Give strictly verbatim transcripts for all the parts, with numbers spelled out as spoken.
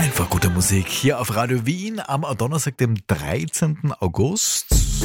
Einfach gute Musik hier auf Radio Wien am Donnerstag, dem dreizehnten August.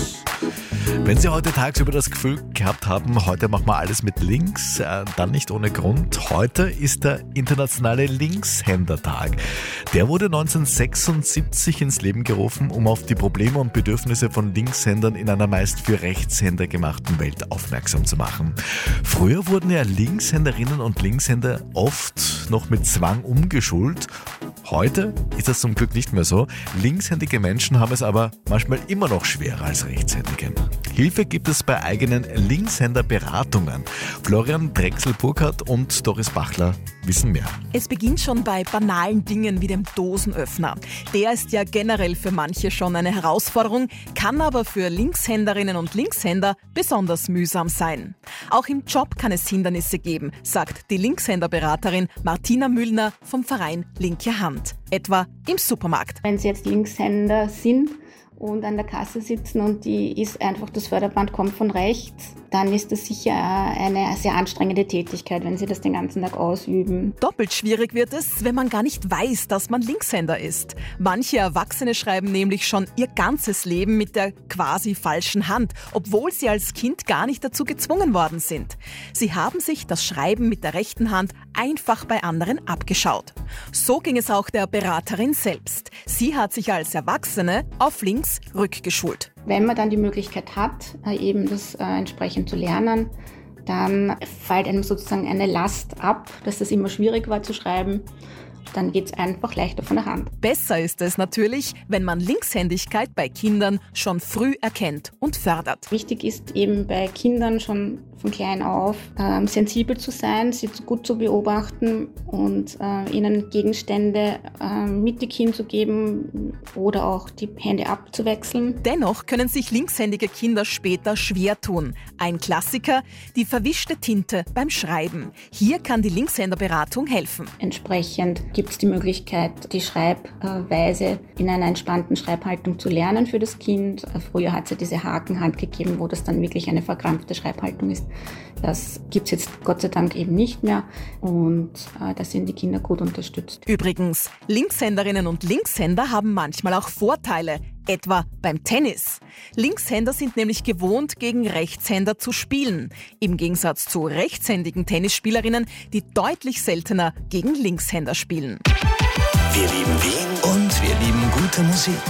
Wenn Sie heute tagsüber das Gefühl gehabt haben, heute machen wir alles mit links, äh, dann nicht ohne Grund. Heute ist der internationale Linkshändertag. Der wurde neunzehnhundertsechsundsiebzig ins Leben gerufen, um auf die Probleme und Bedürfnisse von Linkshändern in einer meist für Rechtshänder gemachten Welt aufmerksam zu machen. Früher wurden ja Linkshänderinnen und Linkshänder oft noch mit Zwang umgeschult. Heute ist das zum Glück nicht mehr so. Linkshändige Menschen haben es aber manchmal immer noch schwerer als Rechtshändige. Hilfe gibt es bei eigenen Linkshänderberatungen. Florian Drechsel-Burkhardt und Doris Bachler wissen mehr. Es beginnt schon bei banalen Dingen wie dem Dosenöffner. Der ist ja generell für manche schon eine Herausforderung, kann aber für Linkshänderinnen und Linkshänder besonders mühsam sein. Auch im Job kann es Hindernisse geben, sagt die Linkshänderberaterin Martina Müllner vom Verein Linke Hand. Etwa im Supermarkt. Wenn Sie jetzt Linkshänder sind und an der Kasse sitzen und die ist einfach, das Förderband kommt von rechts, dann ist das sicher eine sehr anstrengende Tätigkeit, wenn Sie das den ganzen Tag ausüben. Doppelt schwierig wird es, wenn man gar nicht weiß, dass man Linkshänder ist. Manche Erwachsene schreiben nämlich schon ihr ganzes Leben mit der quasi falschen Hand, obwohl sie als Kind gar nicht dazu gezwungen worden sind. Sie haben sich das Schreiben mit der rechten Hand einfach bei anderen abgeschaut. So ging es auch der Beraterin selbst. Sie hat sich als Erwachsene auf links rückgeschult. Wenn man dann die Möglichkeit hat, eben das äh, entsprechend zu lernen, dann fällt einem sozusagen eine Last ab, dass das immer schwierig war zu schreiben. Dann geht es einfach leichter von der Hand. Besser ist es natürlich, wenn man Linkshändigkeit bei Kindern schon früh erkennt und fördert. Wichtig ist eben bei Kindern schon von klein auf ähm, sensibel zu sein, sie gut zu beobachten und äh, ihnen Gegenstände äh, mittig hinzugeben oder auch die Hände abzuwechseln. Dennoch können sich linkshändige Kinder später schwer tun. Ein Klassiker, die verwischte Tinte beim Schreiben. Hier kann die Linkshänderberatung helfen. Entsprechend gibt es die Möglichkeit, die Schreibweise in einer entspannten Schreibhaltung zu lernen für das Kind. Früher hat es ja diese Hakenhand gegeben, wo das dann wirklich eine verkrampfte Schreibhaltung ist. Das gibt es jetzt Gott sei Dank eben nicht mehr und äh, da sind die Kinder gut unterstützt. Übrigens, Linkshänderinnen und Linkshänder haben manchmal auch Vorteile, etwa beim Tennis. Linkshänder sind nämlich gewohnt, gegen Rechtshänder zu spielen. Im Gegensatz zu rechtshändigen Tennisspielerinnen, die deutlich seltener gegen Linkshänder spielen. Wir lieben Wien und wir lieben gute Musik.